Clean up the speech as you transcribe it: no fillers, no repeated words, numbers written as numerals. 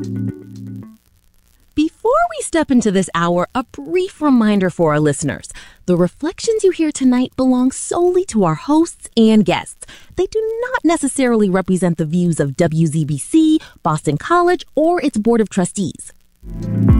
Before we step into this hour, a brief reminder for our listeners. The reflections you hear tonight belong solely to our hosts and guests. They do not necessarily represent the views of WZBC, Boston College, or its Board of Trustees.